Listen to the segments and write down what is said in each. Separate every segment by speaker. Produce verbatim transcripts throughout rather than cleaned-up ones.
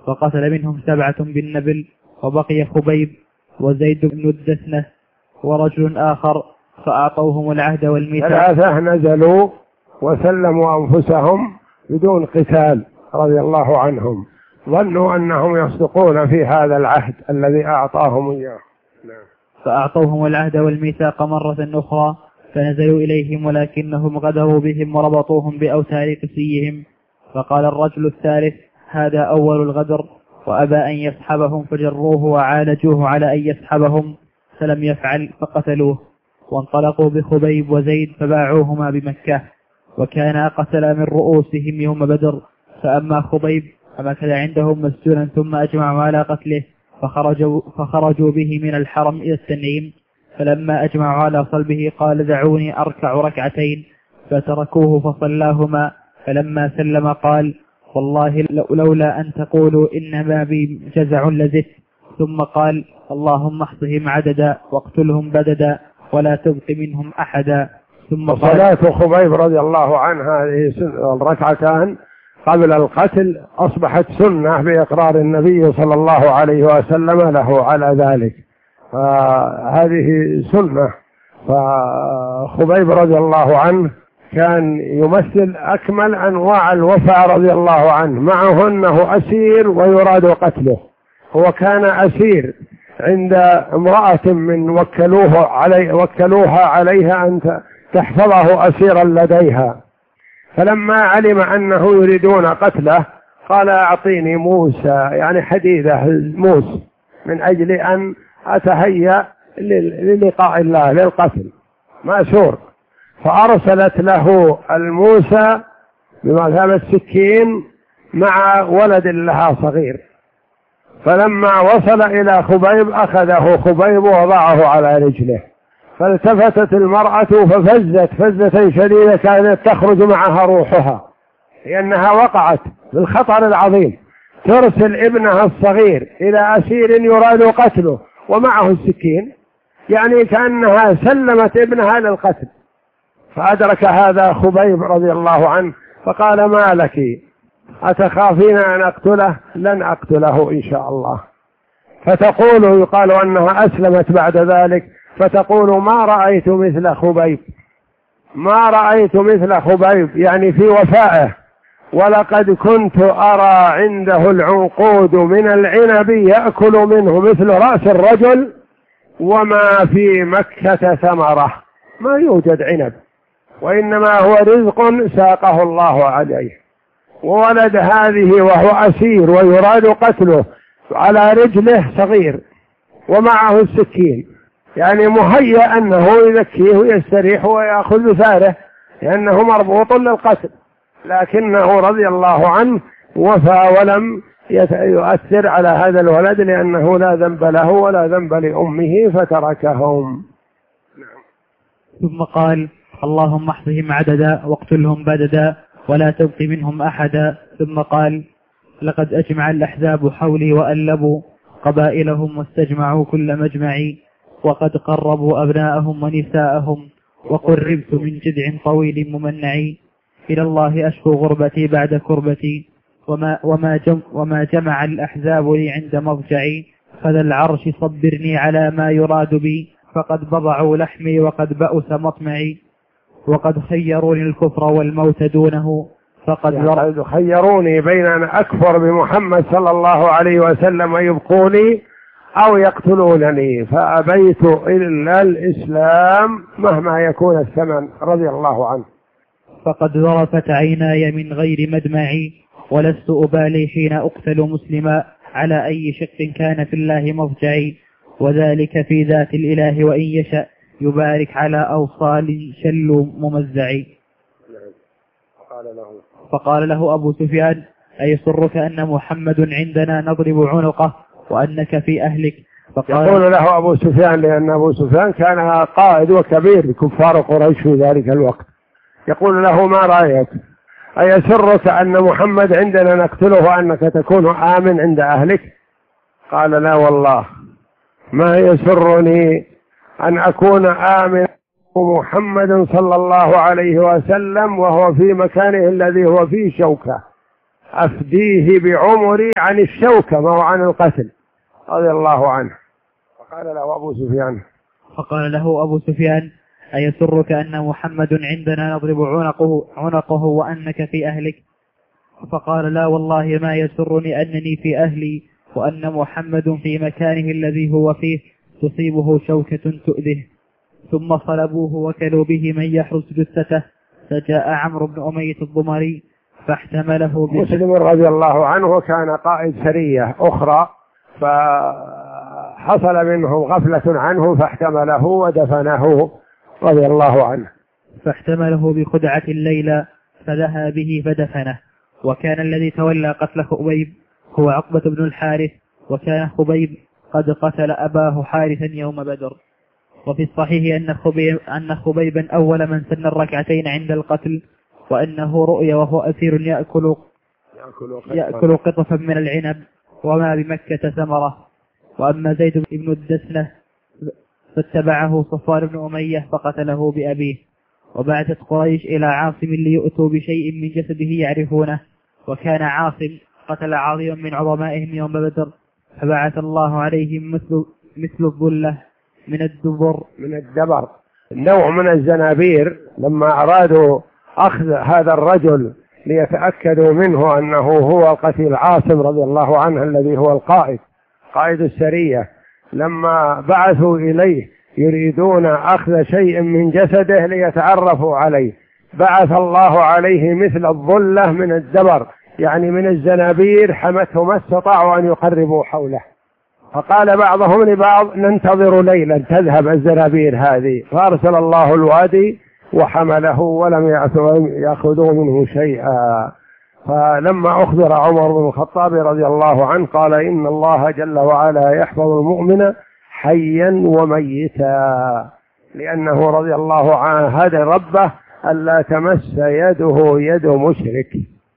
Speaker 1: فقتل منهم سبعة بالنبل، وبقي خبيب وزيد بن الدسنة ورجل آخر، فأعطوهم العهد والميثاق.
Speaker 2: ثلاثة نزلوا وسلموا أنفسهم بدون قتال رضي الله عنهم، ظنوا أنهم يصدقون في هذا العهد الذي أعطاهم إياه.
Speaker 1: فأعطوهم العهد والميثاق مرة أخرى، فنزلوا إليهم ولكنهم غدروا بهم وربطوهم بأوتار قسيهم. فقال الرجل الثالث: هذا أول الغدر، وأبى أن يسحبهم، فجروه وعالجوه على أن يسحبهم، فلم يفعل فقتلوه، وانطلقوا بخبيب وزيد فباعوهما بمكة، وكان قتل من رؤوسهم يوم بدر. فأما خبيب فمكث عندهم مسجونا، ثم أجمعوا على قتله، فخرجوا, فخرجوا به من الحرم إلى التنعيم. فلما أجمعوا على صلبه قال: دعوني أركع ركعتين، فتركوه فصلاهما. فلما سلم قال: والله لولا أن تقولوا إنما بي جزع لزدت. ثم قال: اللهم احصهم عددا واقتلهم بددا ولا تبق منهم أحدا. ثم
Speaker 2: صلاة خبيب رضي الله عنه هذه الركعتان قبل القتل أصبحت سنة بإقرار النبي صلى الله عليه وسلم له على ذلك، فهذه سنة. فخبيب رضي الله عنه كان يمثل أكمل أنواع الوفاء رضي الله عنه، معه أنه أسير ويراد قتله. هو كان أسير عند امرأة من وكلوه علي وكلوها عليها أن تحفظه أسيرا لديها، فلما علم أنه يريدون قتله قال: أعطيني موسى، يعني حديدة موس، من أجل أن أتهيأ للقاء الله للقتل مأسور. فأرسلت له الموسى بمثابة السكين مع ولد لها صغير. فلما وصل إلى خبيب أخذه خبيب ووضعه على رجله، فالتفتت المرأة ففزت فزة شديدة كانت تخرج معها روحها، لأنها وقعت بالخطر العظيم. ترسل ابنها الصغير إلى أسير يراد قتله ومعه السكين، يعني كأنها سلمت ابنها للقتل. فأدرك هذا خبيب رضي الله عنه فقال: ما لك أتخافين أن أقتله؟ لن أقتله إن شاء الله. فتقول، يقال أنها أسلمت بعد ذلك، فتقول: ما رأيت مثل خبيب، ما رأيت مثل خبيب، يعني في وفائه. ولقد كنت أرى عنده العنقود من العنب يأكل منه مثل رأس الرجل، وما في مكة ثمرة، ما يوجد عنب، وإنما هو رزق ساقه الله عليه. وولد هذه وهو أسير ويراد قتله على رجله صغير ومعه السكين، يعني مهيأ أنه يذكيه ويستريح ويأخذ بثاره لأنه مربوط للقتل، لكنه رضي الله عنه وفى ولم يؤثر على هذا الولد لأنه لا ذنب له ولا ذنب لأمه فتركهم.
Speaker 1: ثم قال: اللهم احصهم عددا واقتلهم بددا ولا تبق منهم أحدا. ثم قال: لقد أجمع الأحزاب حولي وألبوا قبائلهم واستجمعوا كل مجمعي، وقد قربوا أبناءهم ونساءهم، وقربت من جذع طويل ممنعي. إلى الله أشكو غربتي بعد كربتي، وما, وما, جم وما جمع الأحزاب لي عند مضجعي. فذا العرش صبرني على ما يراد بي، فقد بضعوا لحمي وقد بأس مطمعي. وقد خيروني الكفر والموت دونه، فقد
Speaker 2: يعني خيروني بين أن أكفر بمحمد صلى الله عليه وسلم ويبقوني أو يقتلونني، فأبيت إلا الإسلام مهما يكون الثمن رضي الله عنه.
Speaker 1: فقد ذرفت عيناي من غير مدمعي، ولست أبالي حين أقتل مسلما، على أي شق كان في الله مضجعي. وذلك في ذات الإله، وإن يشأ يبارك على أوصال شل ممزعي. فقال له أبو سفيان: أيسرك أن محمد عندنا نضرب عنقه وأنك في أهلك؟
Speaker 2: فقال يقول له أبو سفيان، لأن أبو سفيان كان قائد وكبير بكفار قريش في ذلك الوقت، يقول له: ما رأيك؟ أيسرك أن محمد عندنا نقتله وأنك تكون آمن عند أهلك؟ قال: لا والله ما يسرني أن أكون آمن محمد صلى الله عليه وسلم وهو في مكانه الذي هو فيه شوكة، أفديه بعمري عن الشوكة ما هو عن القتل رضي الله عنه. فقال له أبو سفيان
Speaker 1: فقال له أبو سفيان أيسرك أن محمد عندنا نضرب عنقه, عنقه وأنك في أهلك؟ فقال لا والله ما يسرني أنني في أهلي وأن محمد في مكانه الذي هو فيه تصيبه شوكة تؤذه. ثم صلبوه وكلوا به من يحرس جثته. فجاء عمرو بن أمية الضمري فاحتمله.
Speaker 2: مسلم رضي الله عنه كان قائد سرية أخرى فحصل منه غفلة عنه فاحتمله ودفنه رضي الله عنه.
Speaker 1: فاحتمله بخدعة الليلة فذهب به فدفنه. وكان الذي تولى قتل خبيب هو عقبة بن الحارث، وكان خبيب قد قتل أباه حارثا يوم بدر. وفي الصحيح أن خبيب أن خبيبا أول من سن الركعتين عند القتل، وأنه رؤيا وهو أسير يأكل يأكل قطفا من العنب وما بمكة ثمرة. وأما زيد بن الدسنة فاتبعه صفوان بن أمية فقتله بأبيه. وبعثت قريش إلى عاصم ليؤتوا بشيء من جسده يعرفونه، وكان عاصم قتل عظيما من عظمائهم يوم بدر، فبعث الله عليهم مثل مثل الظلة من الدبر
Speaker 2: من الدبر نوع من الزنابير. لما أرادوا أخذ هذا الرجل ليتأكدوا منه أنه هو القتيل عاصم رضي الله عنه الذي هو القائد قائد السرية، لما بعثوا إليه يريدون أخذ شيء من جسده ليتعرفوا عليه، بعث الله عليه مثل الظلة من الدبر، يعني من الزنابير حمته ما استطاعوا أن يقربوا حوله. فقال بعضهم لبعض ننتظر ليلا تذهب الزنابير هذه، فأرسل الله الوادي وحمله ولم يأخذوا منه شيئا. فلما أخبر عمر بن الخطاب رضي الله عنه قال إن الله جل وعلا يحفظ المؤمن حيا وميتا، لأنه رضي الله عنه هدى ربه ألا تمس يده يد مشرك،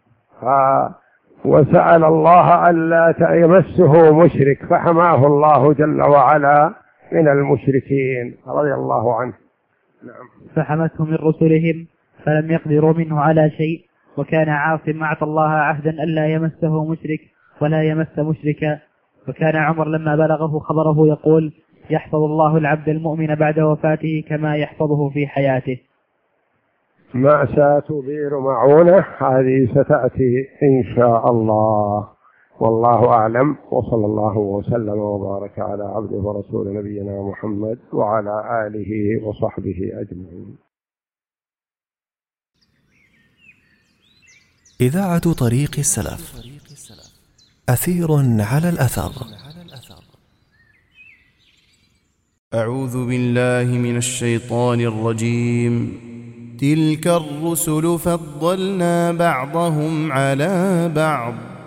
Speaker 2: وسأل الله ألا يمسه مشرك فحماه الله جل وعلا من المشركين رضي الله عنه.
Speaker 1: نعم. فحمته من رسلهم فلم يقدروا منه على شيء. وكان عاصم أعطى الله عهدا ألا يمسه مشرك ولا يمس مشركا. وكان عمر لما بلغه خبره يقول يحفظ الله العبد المؤمن بعد وفاته كما يحفظه في حياته.
Speaker 2: مأساة بئر معونة هذه ستأتي إن شاء الله، والله أعلم، وصلى الله وسلم وبارك على عبده ورسول نبينا محمد وعلى آله وصحبه أجمعين.
Speaker 3: إذاعة طريق السلف، أثير على الأثر.
Speaker 4: أعوذ بالله من الشيطان الرجيم. تلك الرسل فضلنا بعضهم على بعض